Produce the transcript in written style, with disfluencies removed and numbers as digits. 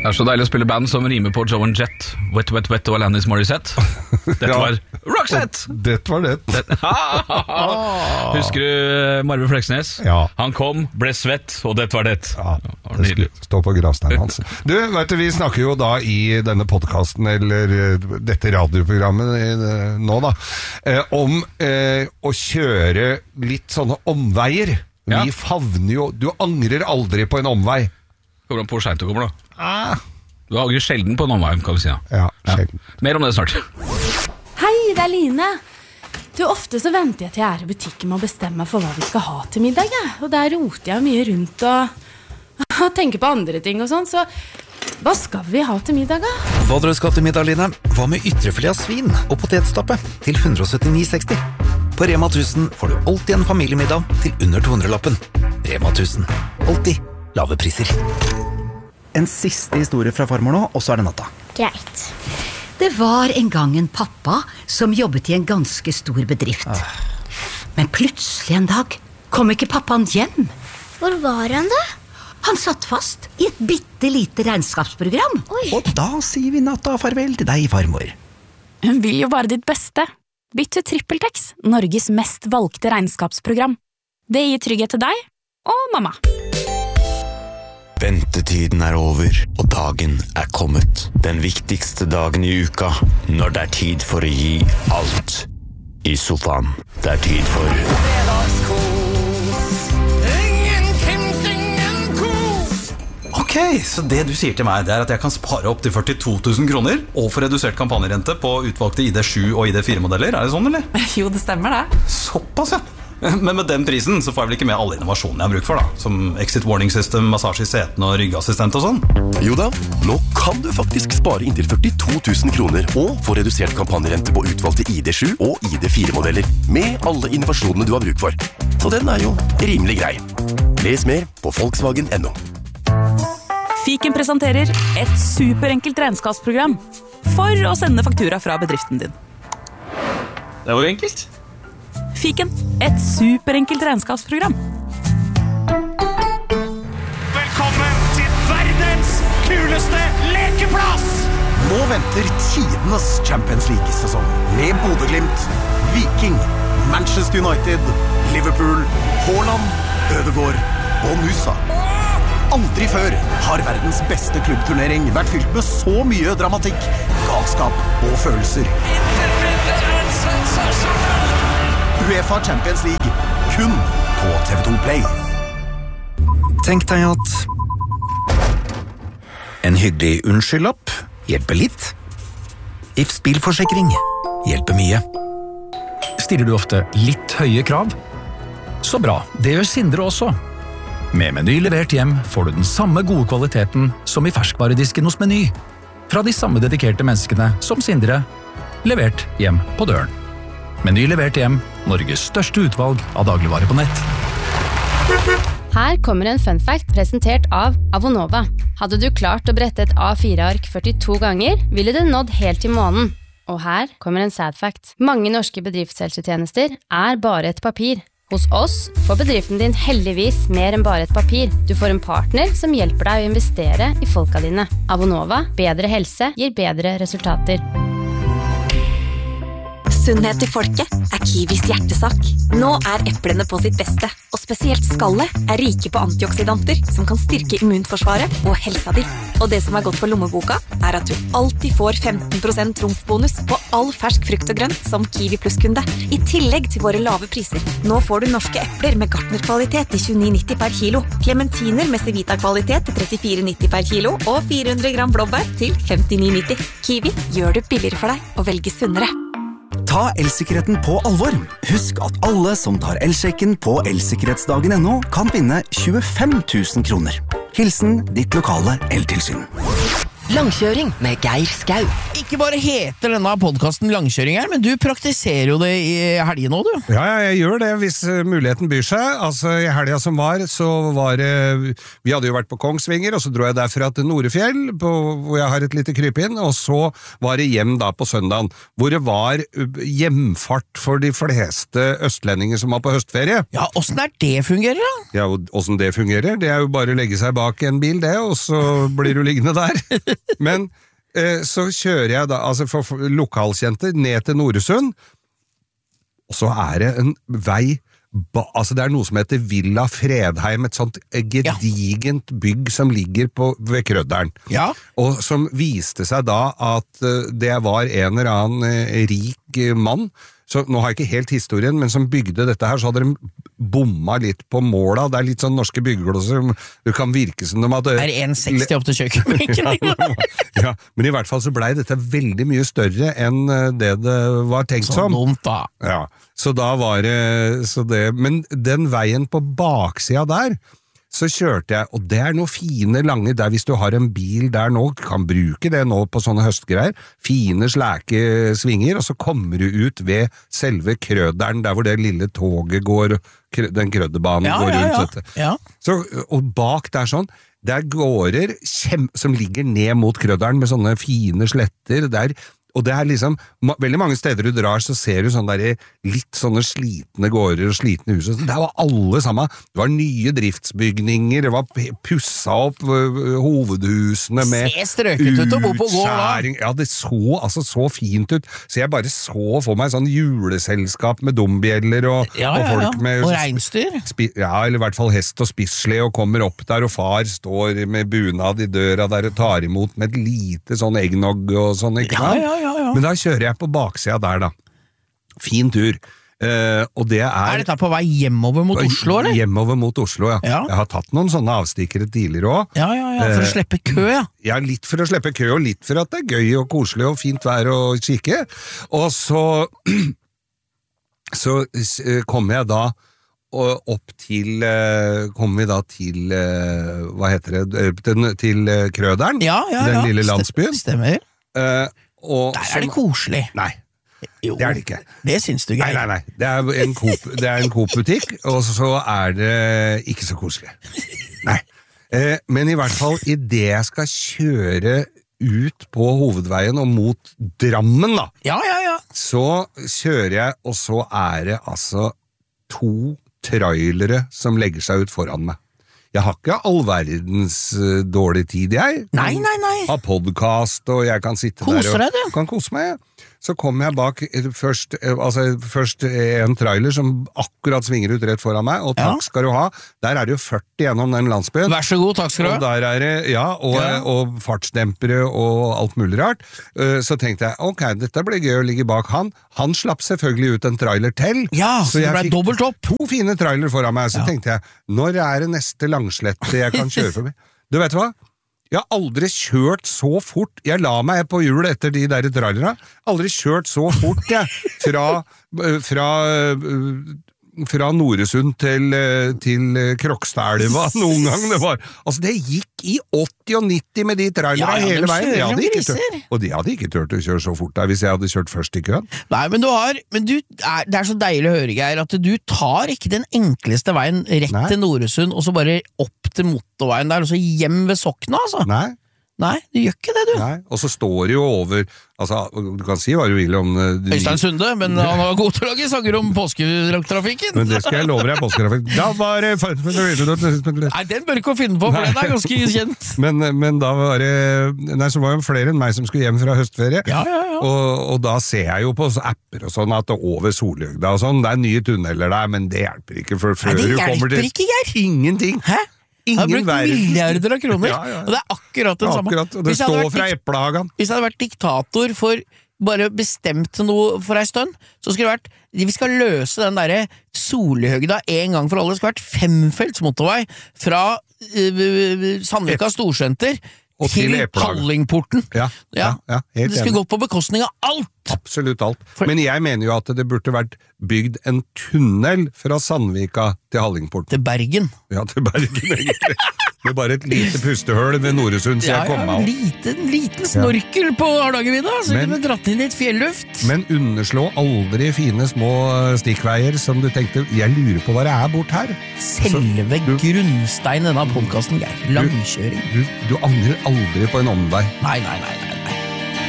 Det så deilig å spille band som rimer på Joe and Jett, Wet, Wet, Wet og Alanis Morissette. Dette var Roxette! Det var det. Husker du Marve Fleksnes? Ja. Han kom, ble svett, og dette var det. Ja, det skulle stå på gravsteinen hans. Du, vet du, vi snakker jo da i denne podcasten, eller dette radioprogrammet nå da, om å kjøre litt sånne omveier. Ja. Vi favner jo, du angrer aldri på en omvei. Kommer an på hvor sent du kommer da. Du angrer sjelden på en omvei, kan vi si. Ja, sjelden. Mer om det snart. Hei, det Line. Du, ofte så venter jeg til jeg i butikken med å bestemme meg for hva vi skal ha til middag. Og der roter jeg mye rundt og tenker på andre ting og sånn. Så hva skal vi ha til middag da? Hva dere skal til middag, Line? Hva med ytrefilet av svin og potetstappe til 179,60? På Rema 1000 får du alltid en familiemiddag til under 200-lappen. Rema 1000. Alltid lave priser. En siste historie fra farmor nå, og så det natta. Greit. Det var en gang en pappa som jobbet i en ganske stor bedrift. Men plutselig en dag kom ikke pappaen hjem. Hvor var han da? Han satt fast i et bittelite regnskapsprogram. Oi. Og da sier vi natta farvel til deg, farmor. Hun vil jo bare ditt beste. Bytt til TrippelTex, Norges mest valgte regnskapsprogram. Det gir trygghet til deg og mamma. Ventetiden over, og dagen kommet. Den viktigste dagen i uka, når det tid for å gi alt. I sofaen, det tid for Ok, så det du sier til meg, det at jeg kan spare opp til 42 000 kroner og få redusert kampanjerente på utvalgte ID7 og ID4-modeller. Det sånn, eller? Jo, det stemmer det. Såpass, ja. Men med den prisen så får jeg vel ikke med alle innovasjonene jeg har bruk for da, som exit warning system, massasje i setene og ryggassistent og sånn. Jo da, nå kan du faktisk spare inntil 42 000 kroner og få redusert kampanjerente på utvalgte ID7 og ID4-modeller med alle innovasjonene du har bruk for. Så den jo rimelig grei. Les mer på Volkswagen.no. Fiken presenterer et superenkelt regnskapsprogram for å sende faktura fra bedriften din. Det var enkelt. Fiken, et superenkelt regnskapsprogram. Velkommen til verdens kuleste lekeplass! Nå venter tidenes Champions League-sesong med Bodø/Glimt, Viking, Manchester United, Liverpool, Haaland, Ødegaard og Nusa. Aldri før har verdens beste klubbturnering vært fylt med så mye dramatikk, galskap og følelser. UEFA Champions League, kun på TV2 Play. Tenk deg at en hyggelig unnskyldlapp hjelper litt. If bilforsikring hjelper mye. Stiller du ofte litt høye krav? Så bra, det gjør Sindre også. Med Meny levert hjem får du den samme gode kvaliteten som i ferskvaredisken hos Meny. Fra de samme dedikerte menneskene som Sindre, levert hjem på døren. Meny levert hjem, Norges største utvalg av dagligvarer på nett. Her kommer en fun fact presentert av Avonova. Hadde du klart å brette et A4-ark 42 ganger, ville det nådd helt til månen. Og her kommer en sad fact. Mange norske bedriftshelsetjenester bare et papir. Hos oss får bedriften din heldigvis mer enn bare et papir. Du får en partner som hjelper deg å investere i folka dine. Avonova, bedre helse gir bedre resultater. Sunnhet til folket Kiwis hjertesak. Nå eplene på sitt beste, og spesielt skallet rike på antioksidanter som kan styrke immunforsvaret og helsa di. Og det som godt for lommeboka at du alltid får 15% trumfbonus på all fersk frukt og grønt som Kiwi Plus-kunde, i tillegg til våre lave priser. Nå får du norske epler med Gartner-kvalitet til 29,90 per kilo, clementiner med Civita-kvalitet til 34,90 per kilo, og 400 gram blåbær til 59,90. Kiwi gjør det billigere for deg å velge sunnere. Ta elsikkerheten på alvor. Husk at alle som tar elsjekken på elsikkerhetsdagen.no kan vinne 25 000 kroner. Hilsen ditt lokale eltilsyn. Langkjøring med Geir Skau. Ikke bare heter denne podcasten Langkjøring her, men du praktiserer jo det i helgen nå, du. Ja, jeg gjør det hvis muligheten byr seg. Altså, i helgen som var, så var det... Vi hadde jo vært på Kongsvinger, og så dro jeg derfra til Norefjell, hvor jeg har et lite krypinn, og så var det hjem da på søndagen, hvor det var hjemfart for de fleste østlendinger som var på høstferie. Ja, hvordan det fungerer da? Ja, hvordan det fungerer? Det jo bare å legge seg bak en bil, det, og så blir du liggende der. Men så kjører jeg da, altså for lokalkjente, ned til Noresund, og så det en vei, altså det noe som heter Villa Fredheim, et sånt gedigent bygg som ligger ved Krødderen. Ja. Og som viste seg da at det var en eller annen rik mann, så nå har jeg ikke helt historien, men som bygde dette her, så hadde de bomma litt på måla. Det litt sånn norske byggeklosser, det kan virke som de hadde... 1,60 opp til kjøkkenbenken? Ja, men i hvert fall så ble dette veldig mye større enn det var tenkt som. Så dumt da. Ja, så da var det... Men den veien på baksida der, så kjørte jeg, og det noe fine lange der, hvis du har en bil der nå, du kan bruke det nå på sånne høstgreier, fine slæke svinger, og så kommer du ut ved selve Krødderen, der hvor det lille toget går, den krødderbanen går rundt. Ja. Så, og bak der sånn, der gårder som ligger ned mot Krødderen med sånne fine sletter, og det liksom, veldig mange steder du drar, så ser du sånne der, litt sånne slitne gårder og slitne hus. Det var alle sammen. Det var nye driftsbygninger, det var pusset opp hovedhusene med Se strøket ut og bo på gård da. Ja, det så fint ut. Så jeg bare så for meg sånn juleselskap med dombjeller og folk med... Og reinsdyr. Ja, eller i hvert fall hest og spissle, og kommer opp der, og far står med bunad i døra der og tar imot med et lite sånn eggnog og sånn, ikke sant? Ja. Men da kjører jeg på baksida der da. Fin tur. Og det dette på vei hjemover mot Oslo, eller? Hjemover mot Oslo, ja. Jeg har tatt noen sånne avstikkere tidligere også. Ja, for å slippe kø, ja. Ja, litt for å slippe kø, og litt for at det gøy og koselig og fint vær å kikke. Og så kommer jeg da opp til hva heter det, til Krøderen, den lille landsbyen. Stemmer. Der det koselig. Nei, det det ikke. Det syns du, Geir. Nei. Det en Coop-butikk, og så det ikke så koselig. Nei. Men i hvert fall, i det jeg skal kjøre ut på hovedveien og mot Drammen da, så kjører jeg, og så det altså 2 trailere som legger seg ut foran meg. Jeg har ikke all verdens dårlig tid, jeg. Nei. Har podcast, og jeg kan sitte der og kan kose meg. Så kommer jeg bak først en trailer som akkurat svinger ut rett foran meg, og takk skal du ha. Der det jo 40 gjennom den landsbyen. Vær så god, takk skal du ha. Og der det, og fartsdempere og alt mulig rart. Så tenkte jeg, ok, dette blir gøy å ligge bak han. Han slapp selvfølgelig ut en trailer til. Ja, så det ble dobbelt opp. 2 fine trailer foran meg, så tenkte jeg, når det neste langslette jeg kan kjøre forbi? Du vet hva? Jeg har aldri kjørt så fort. Jeg la meg på hjul etter de der trailerne. Aldri kjørt så fort, fra Noresund til Krokstadelva noen gang. Det gikk i 80 og 90 med de trailerne hele veien. Og de hadde ikke tørt å kjøre så fort der hvis jeg hadde kjørt først i køen. Nei, men det så deilig å høre, Geir, at du tar ikke den enkleste veien rett til Noresund, og så bare opp til motorveien der, og så hjem ved Sokna, altså. Nei, du gjør ikke det, du. Nei, og så står det jo over, altså, du kan si hva du vil om... Øystein Sunde, men han var god til å lage sanger om påsketrafikken. Men det skal jeg love deg, påsketrafikk. Da var det... Nei, den bør ikke å finne på, for den ganske kjent. Men da var det... Nei, så var jo flere enn meg som skulle hjem fra høstferie. Ja. Og da ser jeg jo på apper og sånn, at det over Solhøgda og sånn, det nye tunneler der, men det hjelper ikke, for før du kommer til... Nei, det hjelper ikke, Geir. Ingenting. Hæ? Jeg har brukt milliarder av kroner, og det akkurat den samme. Og det står fra Eplehagen. Hvis jeg hadde vært diktator for bare bestemt noe for en stund, så skulle det vært, vi skal løse den der Solhøgda en gang for alle. Det skulle vært 5-felts motorvei fra Sandvika Storsenter til Hallingporten. Ja, helt det skulle gått på bekostning av alt Absolutt alt. Men jeg mener jo at det burde vært bygd en tunnel fra Sandvika til Hallingport. Til Bergen. Ja, til Bergen egentlig. Med bare et lite pustehøl ved Noresund, så jeg kommer meg opp. Liten snorkel på Hardangervidda, så kunne du dratt inn litt fjelluft. Men underslå aldri fine små stikkveier som du tenkte, jeg lurer på hva det er bort her. Selve grunnsteinen denne podcasten, Geir. Langkjøring. Du angrer aldri på en omvei. Nei.